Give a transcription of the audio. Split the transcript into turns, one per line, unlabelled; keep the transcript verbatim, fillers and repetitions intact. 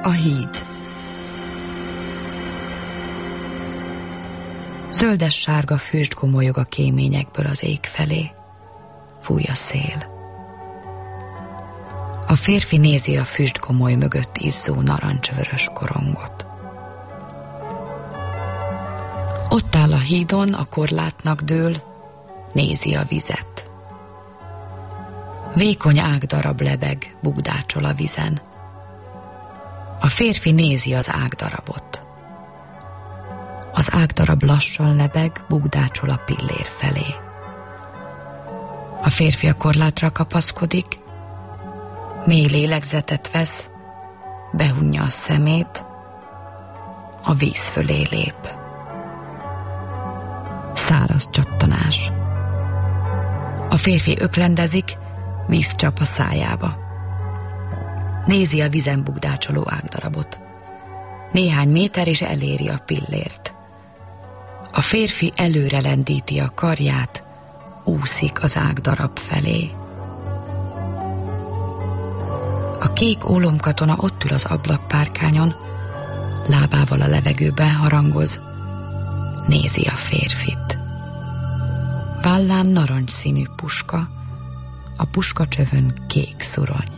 A híd. Zöldes-sárga füst gomolyog a kéményekből az ég felé. Fúj a szél. A férfi nézi a füstgomoly mögött izzó narancsvörös korongot. Ott áll a hídon, a korlátnak dől, nézi a vizet. Vékony ágdarab lebeg, bugdácsol a vizen. A férfi nézi az ágdarabot. Az ágdarab lassan lebeg, bugdácsol a pillér felé. A férfi a korlátra kapaszkodik, mély lélegzetet vesz, behunja a szemét, a víz fölé lép. Száraz csattanás. A férfi öklendezik, víz csap a szájába. Nézi a vizen bugdácsoló ágdarabot. Néhány méter és eléri a pillért. A férfi előre lendíti a karját, úszik az ágdarab felé. A kék ólomkatona ott ül az ablakpárkányon, lábával a levegőben harangoz, nézi a férfit. Vállán narancsszínű puska, a puskacsövön kék szurony.